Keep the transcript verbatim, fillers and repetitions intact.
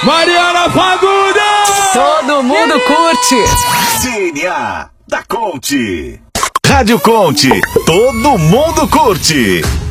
Mariana Fagundes! Todo mundo curte! D N A da Conte. Rádio Conte, todo mundo curte.